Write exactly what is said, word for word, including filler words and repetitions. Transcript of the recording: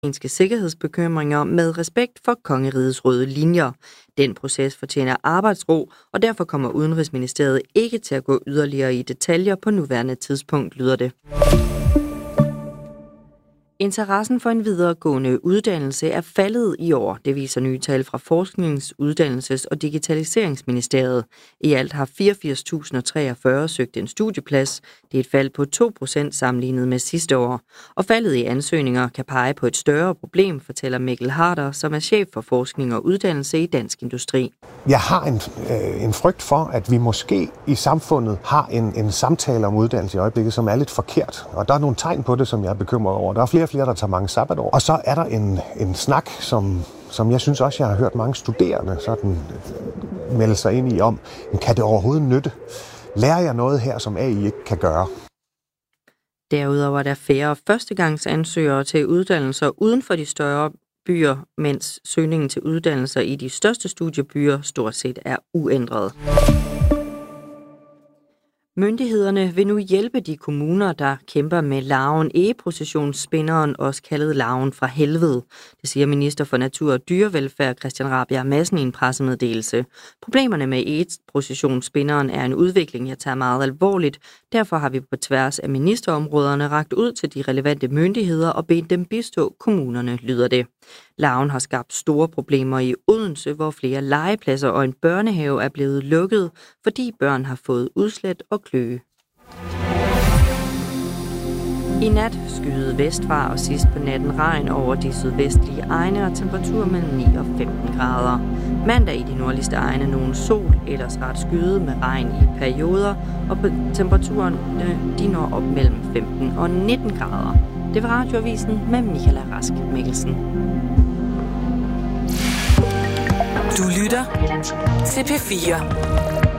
ukrainske sikkerhedsbekymringer med respekt for kongerigets røde linjer. Den proces fortjener arbejdsro, og derfor kommer Udenrigsministeriet ikke til at gå yderligere i detaljer på nuværende tidspunkt, lyder det. Interessen for en videregående uddannelse er faldet i år. Det viser nye tal fra Forsknings-, Uddannelses- og Digitaliseringsministeriet. I alt har fireogfirs tusind treogfyrre søgt en studieplads. Det er et fald på to procent sammenlignet med sidste år. Og faldet i ansøgninger kan pege på et større problem, fortæller Mikkel Harder, som er chef for forskning og uddannelse i Dansk Industri. Jeg har en, øh, en frygt for, at vi måske i samfundet har en, en samtale om uddannelse i øjeblikket, som er lidt forkert. Og der er nogle tegn på det, som jeg er bekymret over. Der er flere og flere, der tager mange sabbatår. Og så er der en, en snak, som, som jeg synes også, jeg har hørt mange studerende sådan melde sig ind i om, kan det overhovedet nytte? Lærer jeg noget her, som A I ikke kan gøre? Derudover er der færre førstegangsansøgere til uddannelser uden for de større byer, mens søgningen til uddannelser i de største studiebyer stort set er uændret. Myndighederne vil nu hjælpe de kommuner, der kæmper med larven egeprocessionsspinderen, også kaldet larven fra helvede. Det siger minister for Natur og Dyrevelfærd Christian Rabjerg Madsen i en pressemeddelelse. Problemerne med egeprocessionsspinderen er en udvikling, jeg tager meget alvorligt. Derfor har vi på tværs af ministerområderne rakt ud til de relevante myndigheder og bedt dem bistå kommunerne, lyder det. Larven har skabt store problemer i Odense, hvor flere legepladser og en børnehave er blevet lukket, fordi børn har fået udslæt og kløe. I nat skyede vestfra og sidst på natten regn over de sydvestlige egne og temperatur mellem ni og femten grader. Mandag i de nordligste egne nogen sol, ellers ret skyde med regn i perioder, og på temperaturen de når op mellem femten og nitten grader. Det var Radioavisen med Michaela Rask Mikkelsen. Du lytter til P fire.